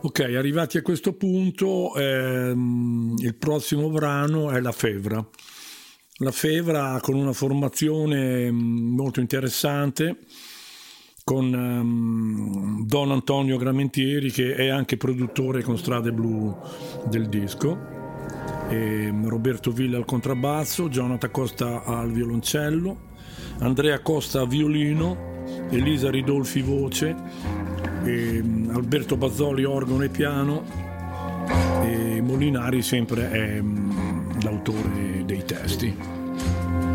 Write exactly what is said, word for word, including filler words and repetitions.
Ok, arrivati a questo punto, ehm, il prossimo brano è La Fevra. La Fevra con una formazione mm, molto interessante, con ehm, Don Antonio Gramentieri, che è anche produttore con Strade Blu del disco, e Roberto Villa al contrabbasso, Jonathan Costa al violoncello, Andrea Costa a violino, Elisa Ridolfi voce, e Alberto Bazzoli organo e piano, e Molinari sempre è mm, l'autore dei testi.